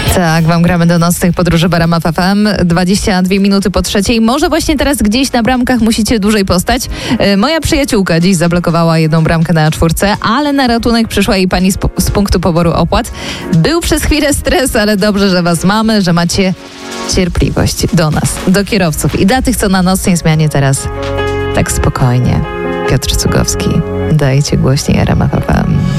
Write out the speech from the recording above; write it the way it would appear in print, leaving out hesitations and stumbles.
Tak, wam gramy do nocnych podróży w RMF FM. 22 minuty po 3:00. Może właśnie teraz gdzieś na bramkach musicie dłużej postać. Moja przyjaciółka dziś zablokowała jedną bramkę na A4, ale na ratunek przyszła jej pani z punktu poboru opłat. Był przez chwilę stres, ale dobrze, że was mamy, że macie cierpliwość do nas, do kierowców i dla tych, co na nocnej zmianie teraz tak spokojnie. Piotr Cugowski, dajcie głośniej RMF FM.